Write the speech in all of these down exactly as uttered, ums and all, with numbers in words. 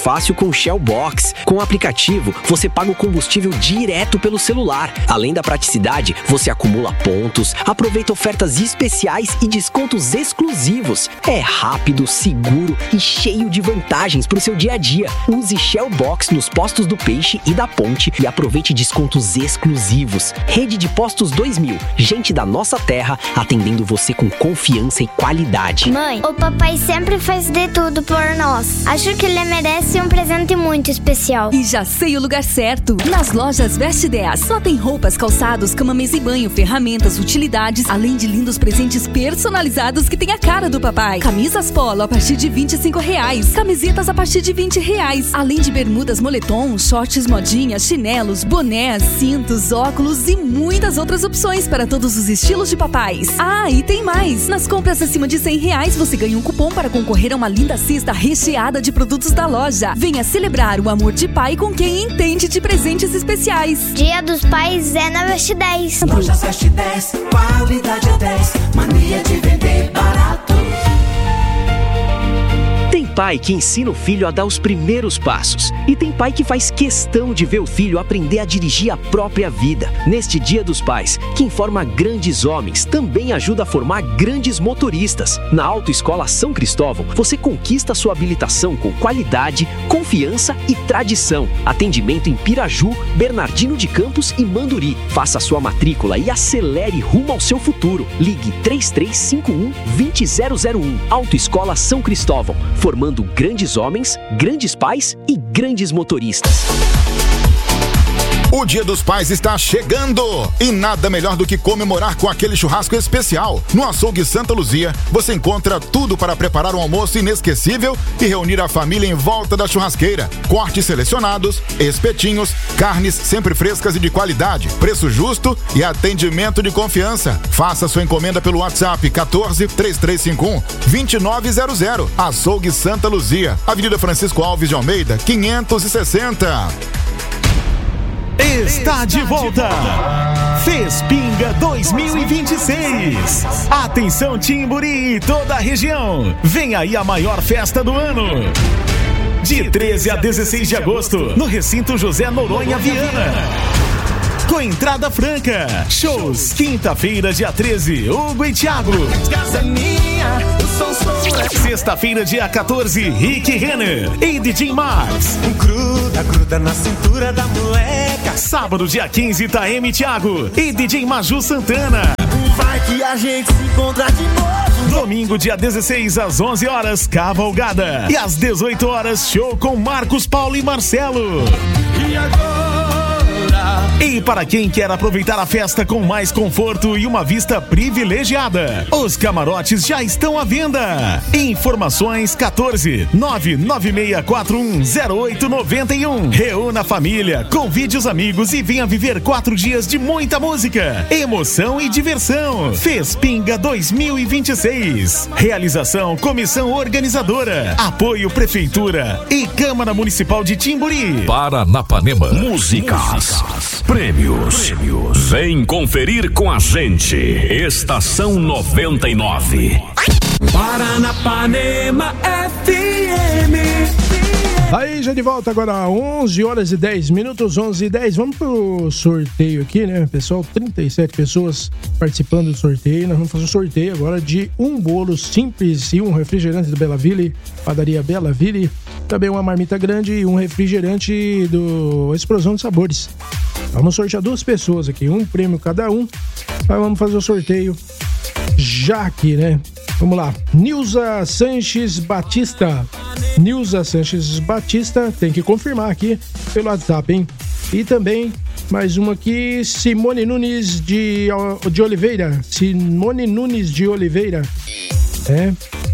fácil com o Shell Box. Com o aplicativo, você paga o combustível direto pelo celular. Além da praticidade, você acumula pontos, aproveita ofertas especiais e descontos exclusivos. É rápido, seguro e cheio de vantagens para o seu dia a dia. Use Shell Box nos postos do Peixe e da Ponte e aproveite descontos exclusivos. Rede de Postos dois mil. Gente da nossa terra atendendo você com confiança e qualidade. Mãe, o papai sempre faz de tudo por nós. Acho que ele merece um presente muito especial. E já sei o lugar certo. Nas lojas Veste dez. Só tem roupas, calçados, cama, mesa e banho, ferramentas, utilidades, além de lindos presentes personalizados que tem a cara do papai. Camisas polo a partir de vinte e cinco reais. Camisetas a partir de vinte reais. Além de bermudas, moletom, shorts, modinha, chinelos, bonés, cintos, óculos e muitas outras opções para todos os estilos de papais. Ah, e tem mais. Nas compras acima de cem reais, você ganha um cupom para concorrer a uma linda cesta recheada de produtos da loja. Venha celebrar o amor de pai com quem entende de presentes especiais. Dia dos Pais é na Veste dez. Lojas Veste dez, qualidade é dez, mania de vender barato. Tem pai que ensina o filho a dar os primeiros passos. E tem pai que faz questão de ver o filho aprender a dirigir a própria vida. Neste Dia dos Pais, quem forma grandes homens também ajuda a formar grandes motoristas. Na Autoescola São Cristóvão, você conquista sua habilitação com qualidade, confiança e tradição. Atendimento em Piraju, Bernardino de Campos e Manduri. Faça sua matrícula e acelere rumo ao seu futuro. Ligue três três cinco um, dois zero zero um. Autoescola São Cristóvão. Formando grandes homens, grandes pais e grandes motoristas. O Dia dos Pais está chegando e nada melhor do que comemorar com aquele churrasco especial. No Açougue Santa Luzia, você encontra tudo para preparar um almoço inesquecível e reunir a família em volta da churrasqueira. Cortes selecionados, espetinhos, carnes sempre frescas e de qualidade, preço justo e atendimento de confiança. Faça sua encomenda pelo WhatsApp quatorze, três três cinco um, dois nove zero zero. Açougue Santa Luzia, Avenida Francisco Alves de Almeida, quinhentos e sessenta. Está de volta! Fespinga dois mil e vinte e seis. Atenção Timburi e toda a região. Vem aí a maior festa do ano. De treze a dezesseis de agosto, no Recinto José Noronha Viana. Com entrada franca. Shows, quinta-feira, dia treze, Hugo e Thiago. Sexta-feira, dia quatorze, Rick Renner e D J Max. Gruda, gruda na cintura da moleca. Sábado, dia quinze, Taeme Thiago e D J Maju Santana. Vai que a gente se encontra de novo. Domingo, dia dezesseis, às onze horas, Cavalgada. E às dezoito horas, show com Marcos Paulo e Marcelo. E agora? E para quem quer aproveitar a festa com mais conforto e uma vista privilegiada, os camarotes já estão à venda. Informações quatorze, nove nove seis quatro um, zero oito nove um. Reúna a família, convide os amigos e venha viver quatro dias de muita música, emoção e diversão. Fespinga dois mil e vinte e seis. Realização Comissão Organizadora. Apoio Prefeitura e Câmara Municipal de Timburi. Paranapanema. Músicas. Prêmios. Prêmios. Vem conferir com a gente. Estação noventa e nove. Paranapanema F M. Aí, já de volta agora, onze horas e dez minutos, onze e dez. Vamos pro sorteio aqui, né, pessoal? trinta e sete pessoas participando do sorteio. Nós vamos fazer um sorteio agora de um bolo simples e um refrigerante do Bela Ville, padaria Bela Ville. Também uma marmita grande e um refrigerante do Explosão de Sabores. Vamos sortear duas pessoas aqui, um prêmio cada um. Mas vamos fazer o sorteio já aqui, né? Vamos lá. Nilza Sanches Batista. Nilza Sanches Batista, tem que confirmar aqui pelo WhatsApp, hein? E também mais uma aqui, Simone Nunes de, de Oliveira. Simone Nunes de Oliveira. É.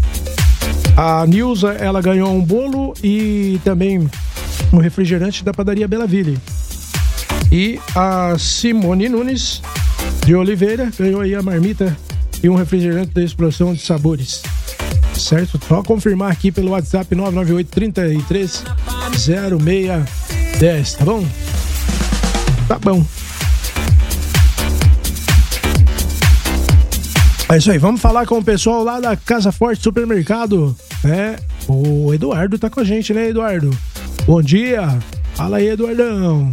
A Nilza, ela ganhou um bolo e também um refrigerante da padaria Bela Ville. E a Simone Nunes de Oliveira ganhou aí a marmita e um refrigerante da Explosão de Sabores. Certo? Só confirmar aqui pelo WhatsApp nove nove oito, três três, zero seis um zero, tá bom? Tá bom. É isso aí, vamos falar com o pessoal lá da Casa Forte Supermercado. É, o Eduardo tá com a gente, né, Eduardo? Bom dia. Fala aí, Eduardão.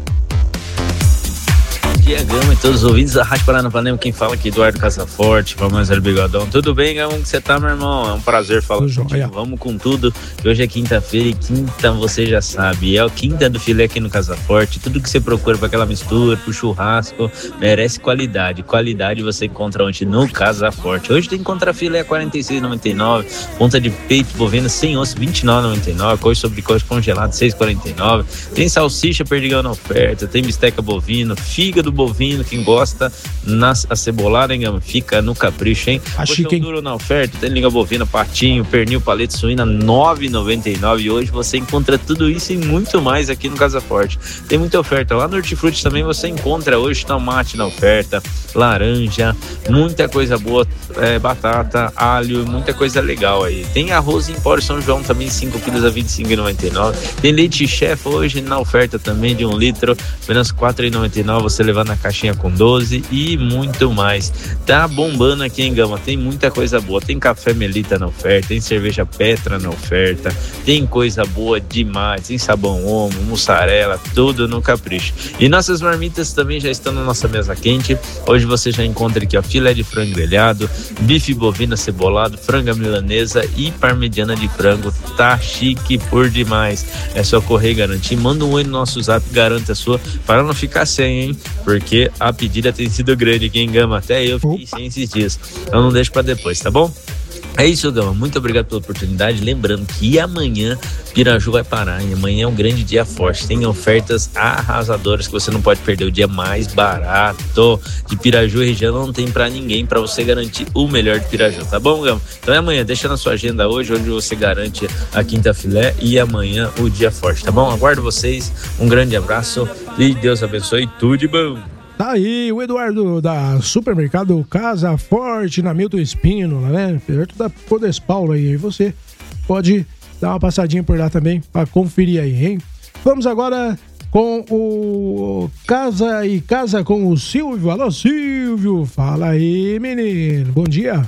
Bom dia, Gama e todos os ouvintes da Rádio Paranapanema. Quem fala aqui, Eduardo Casaforte, vamos ao Bigodão. Tudo bem, Gama? Como você tá, meu irmão? É um prazer falar contigo. Vamos com tudo. Hoje é quinta-feira e quinta, você já sabe, é o quinta do filé aqui no Casaforte. Tudo que você procura para aquela mistura, pro churrasco, merece qualidade. Qualidade você encontra onde? No Casaforte. Hoje tem contra filé quarenta e seis reais e noventa e nove centavos, ponta de peito bovino sem osso vinte e nove reais e noventa e nove centavos, coxa sobre coxa congelado seis reais e quarenta e nove centavos. Tem salsicha perdigão na oferta, tem bisteca bovino, fígado bovino, quem gosta, na acebolada, hein, Gama? Fica no capricho, hein? Coxão duro na oferta, tem língua bovina, patinho, pernil, paleta suína, nove reais e noventa e nove centavos. E hoje você encontra tudo isso e muito mais aqui no Casa Forte. Tem muita oferta. Lá no Hortifruti também você encontra hoje tomate na oferta, laranja, muita coisa boa, é, batata, alho, muita coisa legal aí. Tem arroz em Empório São João também, cinco quilos a vinte e cinco reais e noventa e nove centavos. Tem leite chef hoje na oferta também de um litro, apenas quatro reais e noventa e nove centavos, você levar na caixinha com doze e muito mais. Tá bombando aqui em Gama, tem muita coisa boa. Tem café Melita na oferta, tem cerveja Petra na oferta, tem coisa boa demais, tem sabão Omo, mussarela, tudo no capricho. E nossas marmitas também já estão na nossa mesa quente. Hoje você já encontra aqui, ó, filé de frango grelhado, bife bovino cebolado, franga milanesa e parmegiana de frango. Tá chique por demais. É só correr e garantir. Manda um oi no nosso zap, garanta a sua, para não ficar sem, hein? Porque a pedida tem sido grande aqui em Gama. Até eu fiquei sem esses dias. Então não deixa pra depois, tá bom? É isso, Gama. Muito obrigado pela oportunidade. Lembrando que amanhã Piraju vai parar. E amanhã é um grande dia forte. Tem ofertas arrasadoras que você não pode perder. O dia mais barato de Piraju e região não tem pra ninguém, pra você garantir o melhor de Piraju, tá bom, Gama? Então é amanhã. Deixa na sua agenda hoje. Hoje você garante a quinta filé e amanhã o dia forte, tá bom? Aguardo vocês. Um grande abraço e Deus abençoe. Tudo de bom. Tá aí o Eduardo da Supermercado Casa Forte, na Milton Espínola, né? Perto da Podespaulo aí. E você pode dar uma passadinha por lá também pra conferir aí, hein? Vamos agora com o Casa e Casa com o Silvio. Alô, Silvio! Fala aí, menino. Bom dia.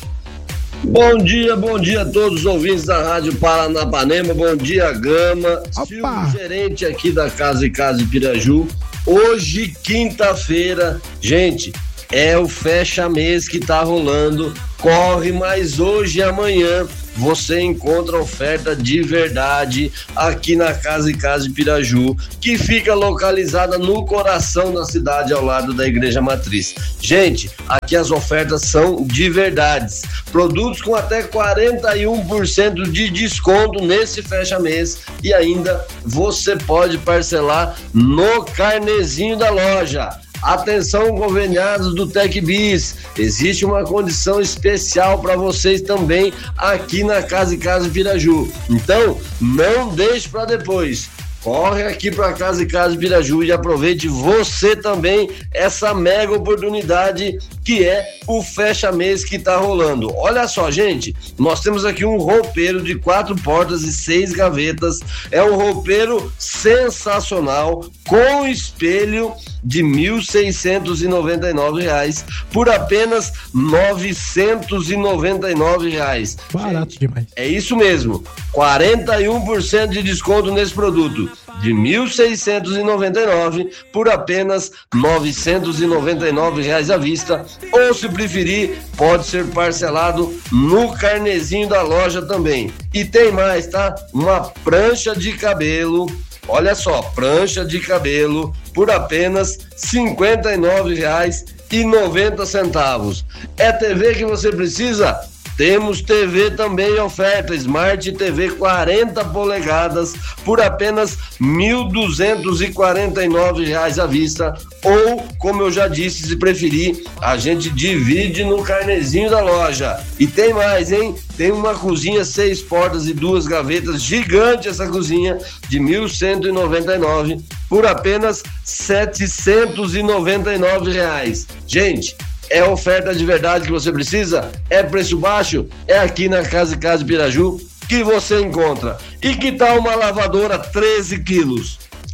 Bom dia, bom dia a todos os ouvintes da Rádio Paranapanema. Bom dia, Gama. Opa. Silvio, gerente aqui da Casa e Casa de Piraju. Hoje, quinta-feira, gente, é o fecha-mês que tá rolando. Corre, mas hoje e amanhã você encontra oferta de verdade aqui na Casa e Casa de Piraju, que fica localizada no coração da cidade, ao lado da Igreja Matriz. Gente, aqui as ofertas são de verdades. Produtos com até quarenta e um por cento de desconto nesse fecha-mês e ainda você pode parcelar no carnezinho da loja. Atenção, conveniados do TecBis, existe uma condição especial para vocês também aqui na Casa e Casa de Piraju. Então, não deixe para depois. Corre aqui para Casa e Casa de Piraju e aproveite você também essa mega oportunidade que é o fecha-mês que tá rolando. Olha só, gente, nós temos aqui um roupeiro de quatro portas e seis gavetas. É um roupeiro sensacional com espelho de mil seiscentos e noventa e nove reais por apenas novecentos e noventa e nove reais. Barato, gente, demais. É isso mesmo, quarenta e um por cento de desconto nesse produto, de mil seiscentos e noventa e nove por apenas novecentos e noventa e nove reais à vista, ou se preferir, pode ser parcelado no carnezinho da loja também. E tem mais, tá? Uma prancha de cabelo. Olha só, prancha de cabelo por apenas cinquenta e nove reais e noventa centavos. É T V que você precisa? Temos T V também em oferta, Smart T V quarenta polegadas por apenas mil duzentos e quarenta e nove reais à vista, ou, como eu já disse, se preferir, a gente divide no carnezinho da loja. E tem mais, hein? Tem uma cozinha, seis portas e duas gavetas, gigante essa cozinha, de mil cento e noventa e nove por apenas setecentos e noventa e nove reais. Gente, é oferta de verdade que você precisa? É preço baixo? É aqui na Casa e Casa de Piraju que você encontra. E que tal uma lavadora treze quilos?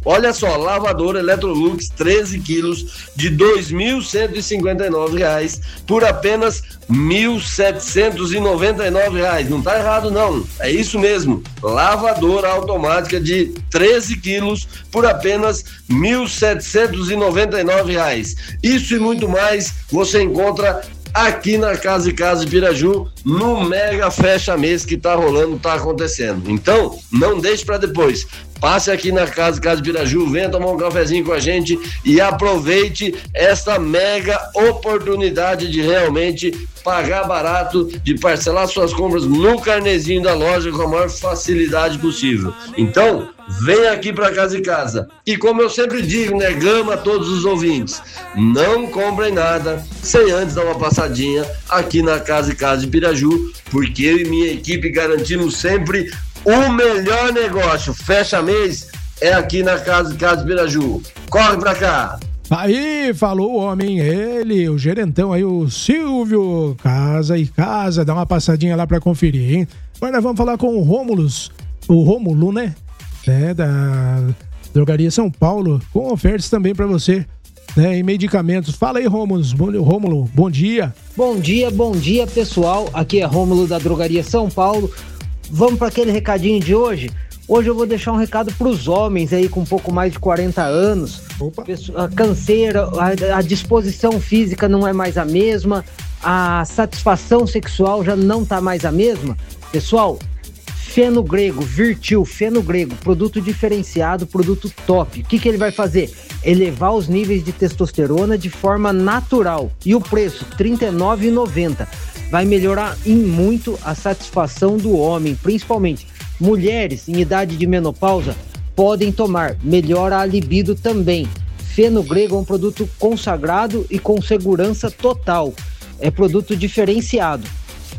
Olha só, lavadora Electrolux treze quilos de dois mil cento e cinquenta e nove reais por apenas mil setecentos e noventa e nove reais. Não tá errado não, é isso mesmo. Lavadora automática de treze quilos por apenas mil setecentos e noventa e nove reais. Isso e muito mais você encontra aqui na Casa e Casa de Piraju, no mega fecha mês que tá rolando, tá acontecendo. Então, não deixe para depois. Passe aqui na Casa e Casa de Piraju, venha tomar um cafezinho com a gente e aproveite essa mega oportunidade de realmente pagar barato, de parcelar suas compras no carnezinho da loja com a maior facilidade possível. Então, vem aqui para Casa e Casa. E como eu sempre digo, né, Gama a todos os ouvintes, não comprem nada sem antes dar uma passadinha aqui na Casa e Casa de Piraju, porque eu e minha equipe garantimos sempre o melhor negócio. Fecha mês é aqui na Casa e Casa de Piraju. Corre pra cá. Aí, falou o homem, ele, o gerentão aí, o Silvio, Casa e Casa, dá uma passadinha lá pra conferir, hein? Agora nós vamos falar com o Rômulus, o Rômulo, né? É, da Drogaria São Paulo, com ofertas também pra você, né? Em medicamentos. Fala aí, Rômulus, Rômulo, bom dia. Bom dia, bom dia, pessoal. Aqui é Rômulo da Drogaria São Paulo. Vamos para aquele recadinho de hoje? Hoje eu vou deixar um recado para os homens aí com um pouco mais de quarenta anos. Opa. A canseira, a, a disposição física não é mais a mesma, a satisfação sexual já não tá mais a mesma. Pessoal, Feno Grego, Virtil, Feno Grego, produto diferenciado, produto top. O que que ele vai fazer? Elevar os níveis de testosterona de forma natural. E o preço, trinta e nove reais e noventa centavos. Vai melhorar em muito a satisfação do homem, principalmente mulheres em idade de menopausa podem tomar, melhora a libido também. Feno Grego é um produto consagrado e com segurança total, é produto diferenciado.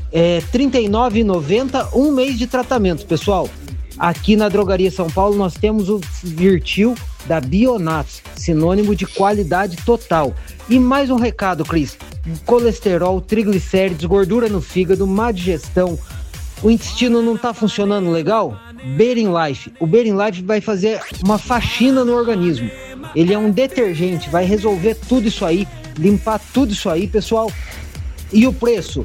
É trinta e nove reais e noventa centavos, um mês de tratamento, pessoal. Aqui na Drogaria São Paulo nós temos o Virtil da Bionatos, sinônimo de qualidade total. E mais um recado, Cris. Colesterol, triglicéridos, gordura no fígado, má digestão, o intestino não tá funcionando legal? Berin Life. O Berin Life vai fazer uma faxina no organismo. Ele é um detergente, vai resolver tudo isso aí, limpar tudo isso aí, pessoal. E o preço?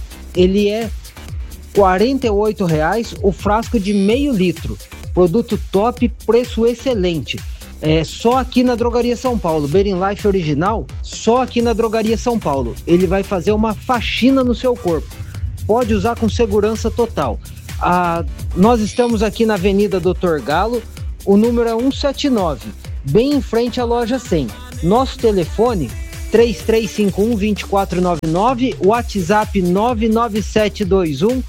Ele é quarenta e oito reais o frasco de meio litro. Produto top, preço excelente. É só aqui na Drogaria São Paulo. Berin Life original, só aqui na Drogaria São Paulo. Ele vai fazer uma faxina no seu corpo. Pode usar com segurança total. Ah, nós estamos aqui na Avenida doutor Galo, o número é cento e setenta e nove, bem em frente à loja cem. Nosso telefone três três cinco um, dois quatro nove nove, WhatsApp nove nove sete dois um,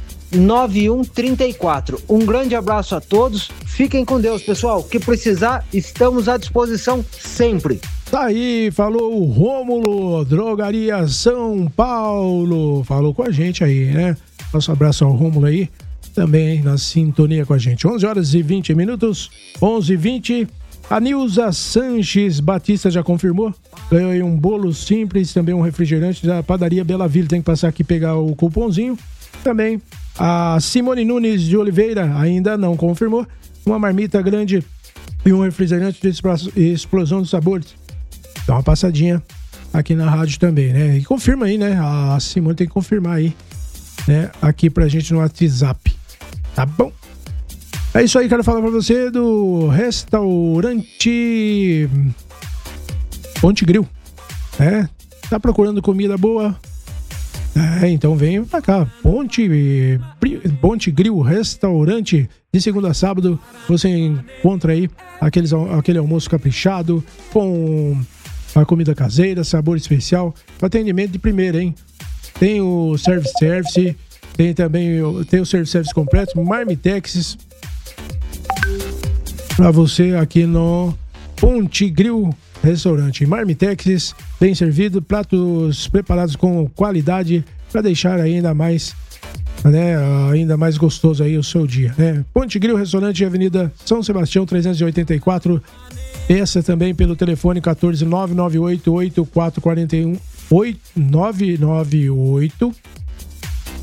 nove um três quatro. Um grande abraço a todos, fiquem com Deus, pessoal. Que precisar, estamos à disposição sempre. Tá aí, falou o Rômulo, Drogaria São Paulo, falou com a gente aí, né? Nosso abraço ao Rômulo aí, também na sintonia com a gente. onze horas e vinte minutos, onze e vinte. A Nilza Sanches Batista já confirmou, ganhou aí um bolo simples, também um refrigerante da padaria Bela Vila, tem que passar aqui e pegar o cupomzinho. Também a Simone Nunes de Oliveira ainda não confirmou, uma marmita grande e um refrigerante de explosão de sabores. Dá uma passadinha aqui na rádio também, né? E confirma aí, né? A Simone tem que confirmar aí, né? Aqui pra gente no WhatsApp. Tá bom? É isso aí, quero falar pra você do restaurante Ponte Grill. É? Tá procurando comida boa? É, então vem pra cá. Ponte, Ponte Grill, restaurante. De segunda a sábado você encontra aí aqueles, aquele almoço caprichado com a comida caseira, sabor especial, atendimento de primeira, hein? Tem o service-service, tem também o, tem o service-service completo, Marmitex, para você aqui no Ponte Grill Restaurante. Marmitex, bem servido, pratos preparados com qualidade para deixar ainda mais, né, ainda mais gostoso aí o seu dia, né? Ponte Grill Restaurante, Avenida São Sebastião trezentos e oitenta e quatro. Peça também pelo telefone quatorze nove nove oito oito quatro quatro um oito nove nove oito.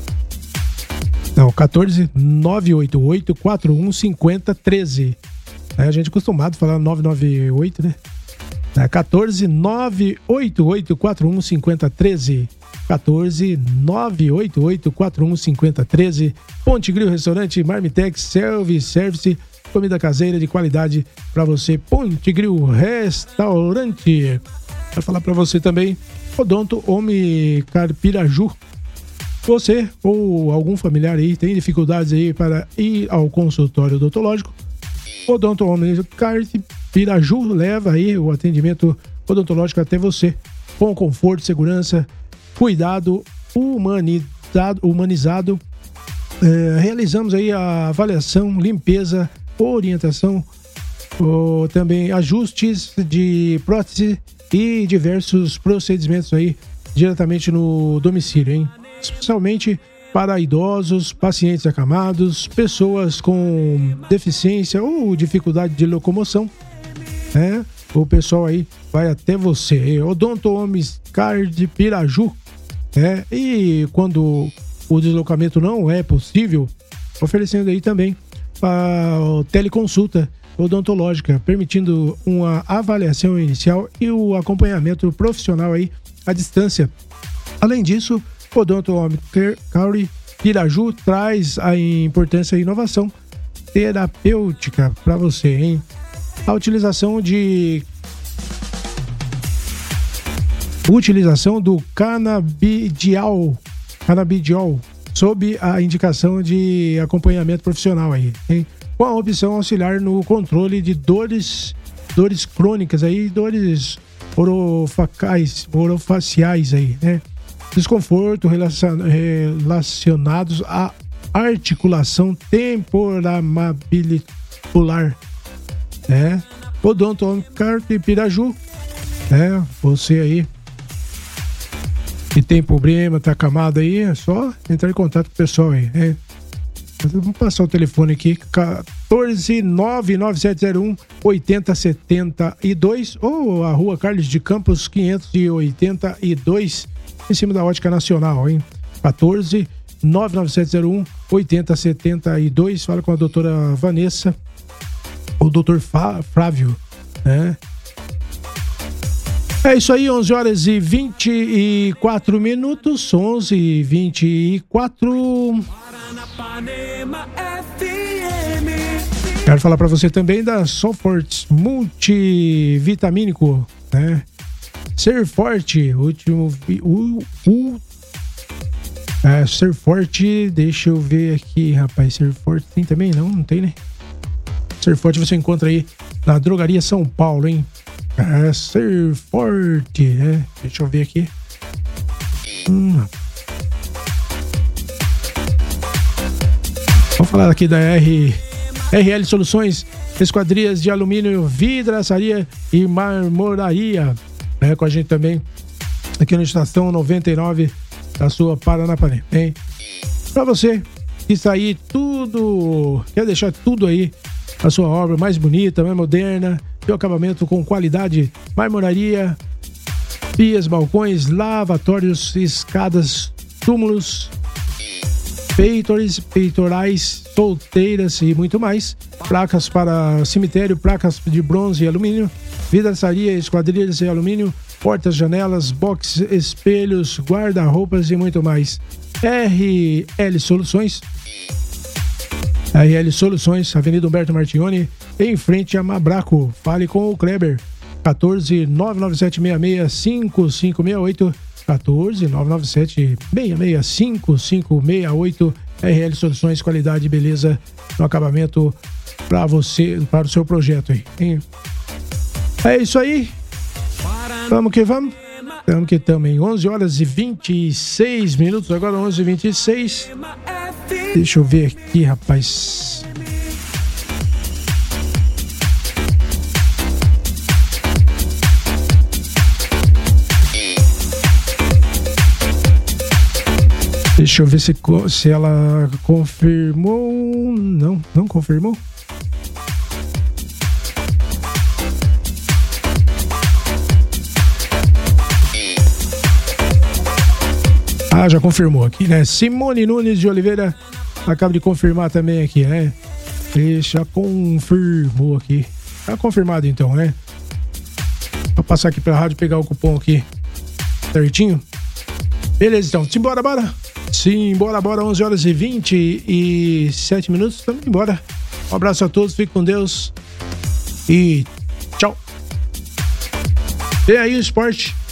Não, quatorze nove oito oito quatro um cinco zero um três. É, a gente é acostumado a falar nove nove oito, né? É quatorze nove oito oito quatro um cinco zero um três. quatorze nove oito oito quatro um cinco zero um três. Ponte Grill Restaurante Marmitex Self Service, comida caseira de qualidade para você. Ponte Grill Restaurante. Vou falar para você também, Odonto Home Carpiraju. Você ou algum familiar aí tem dificuldades aí para ir ao consultório odontológico, Odonto Home Carpiraju leva aí o atendimento odontológico até você, com conforto, segurança, cuidado humanizado, humanizado. É, realizamos aí a avaliação, limpeza, orientação, ou também ajustes de prótese e diversos procedimentos aí diretamente no domicílio, hein? Especialmente para idosos, pacientes acamados, pessoas com deficiência ou dificuldade de locomoção, né? O pessoal aí vai até você. Odonto Homes Card Piraju, né? E quando o deslocamento não é possível, oferecendo aí também a teleconsulta odontológica, permitindo uma avaliação inicial e o acompanhamento profissional aí à distância. Além disso, o Odonto Home Care Piraju traz a importância e inovação terapêutica para você, hein? A utilização de utilização do canabidiol, canabidiol sob a indicação de acompanhamento profissional aí, hein? Com a opção auxiliar no controle de dores, dores crônicas aí, dores orofacais, orofaciais aí, né? Desconforto relacionados à articulação temporomandibular, né? Odonto Home Care Piraju, né? Você aí que tem problema, tá acamado aí, é só entrar em contato com o pessoal aí, né? Vamos passar o telefone aqui, quatorze nove nove sete zero um oito zero sete dois ou a Rua Carlos de Campos quinhentos e oitenta e dois, em cima da Ótica Nacional, hein? quatorze nove nove sete zero um oito zero sete dois. Fala com a doutora Vanessa, ou doutor Flávio, né? É isso aí, onze horas e vinte e quatro minutos, onze e vinte e quatro. Quero falar para você também da Sofortes Multivitamínico, né? Ser Forte, último. O, o, é, Ser Forte, deixa eu ver aqui, rapaz. Ser Forte tem também? Não, não tem, né? Ser Forte você encontra aí na Drogaria São Paulo, hein? É, Ser Forte, né? Deixa eu ver aqui. Hum. Vamos falar aqui da R, R L Soluções, esquadrias de alumínio, vidraçaria e marmoraria. É, com a gente também aqui na Estação noventa e nove da sua Paranapanema, hein? Pra você que está aí tudo, quer deixar tudo aí, a sua obra mais bonita, mais moderna, e o acabamento com qualidade, marmoraria, pias, balcões, lavatórios, escadas, túmulos, peitores, peitorais, solteiras e muito mais. Placas para cemitério, placas de bronze e alumínio, vidraçaria, esquadrilhas de alumínio, portas, janelas, box, espelhos, guarda-roupas e muito mais. R L Soluções. R L Soluções, Avenida Humberto Martioni, em frente a Mabraco. Fale com o Kleber. quatorze nove nove sete seis seis cinco cinco seis oito. quatorze nove nove sete seis seis cinco cinco seis oito. R L Soluções, qualidade e beleza no acabamento para você, para o seu projeto aí, hein? É isso aí. Vamos que vamos. Vamos que estamos em onze horas e vinte e seis minutos. Agora onze e vinte e seis. Deixa eu ver aqui, rapaz. Deixa eu ver se, se ela confirmou. Não, não confirmou. Ah, já confirmou aqui, né? Simone Nunes de Oliveira acaba de confirmar também aqui, né? Já confirmou aqui. Tá confirmado então, né? Vou passar aqui pra rádio pegar o cupom aqui certinho. Beleza, então. Simbora, bora? Sim, bora, bora. onze horas e vinte e sete minutos. Estamos embora. Um abraço a todos, fique com Deus. E tchau. Vem aí o esporte.